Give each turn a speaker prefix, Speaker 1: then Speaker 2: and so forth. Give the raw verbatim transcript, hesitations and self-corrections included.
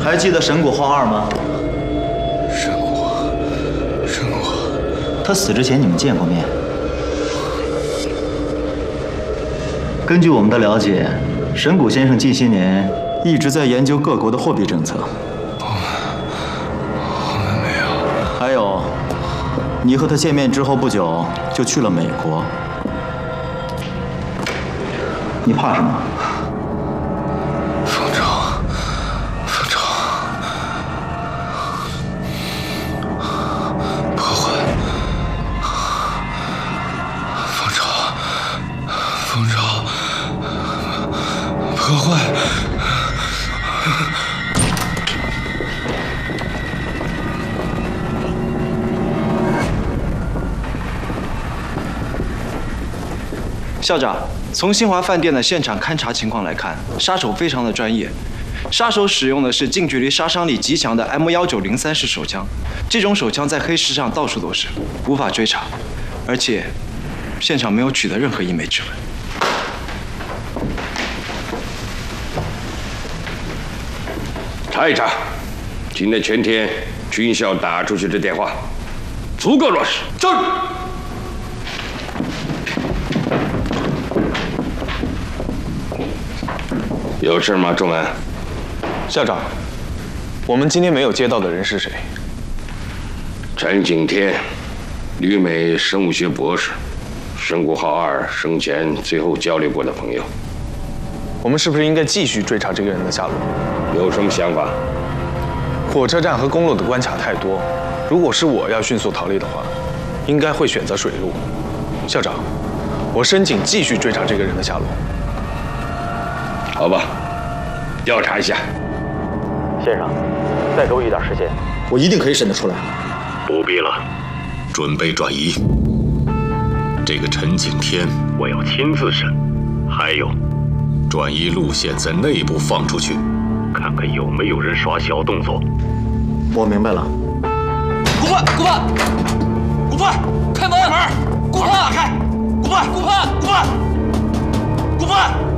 Speaker 1: 还记得神谷浩二吗？
Speaker 2: 神谷，神谷，
Speaker 1: 他死之前你们见过面？根据我们的了解，神谷先生近些年一直在研究各国的货币政策。
Speaker 2: 我们，我们没有。
Speaker 1: 还有，你和他见面之后不久就去了美国，你怕什么？
Speaker 2: 破坏！
Speaker 3: 校长，从新华饭店的现场勘查情况来看，杀手非常的专业。杀手使用的是近距离杀伤力极强的 M 一九零三式手枪，这种手枪在黑市上到处都是，无法追查，而且现场没有取得任何一枚指纹。
Speaker 4: 查一查，今天全天军校打出去的电话，足够落实。是。有事吗，仲文？
Speaker 5: 校长，我们今天没有接到的人是谁？
Speaker 4: 陈景天，旅美生物学博士，神谷浩二生前最后交流过的朋友。
Speaker 5: 我们是不是应该继续追查这个人的下落？
Speaker 4: 有什么想法？
Speaker 5: 火车站和公路的关卡太多，如果是我要迅速逃离的话，应该会选择水路。校长，我申请继续追查这个人的下落。
Speaker 4: 好吧，调查一下。
Speaker 1: 先生，再给我一点时间，我一定可以审得出来。
Speaker 6: 不必了，准备转移。这个陈景天，我要亲自审。还有，转移路线在内部放出去。 看看有没有人耍小动作。
Speaker 1: 我明白了。
Speaker 7: 顾盼，顾盼，顾盼，开门！门！顾盼，打开！顾盼，顾盼，顾盼，顾盼。